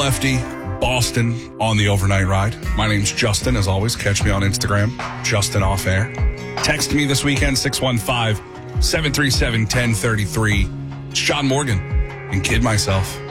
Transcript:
Lefty, Boston on the overnight ride. My name's Justin. As always, catch me on Instagram, Justin Off Air. Text me this weekend, 615-737-1033. It's John Morgan and Kid Myself.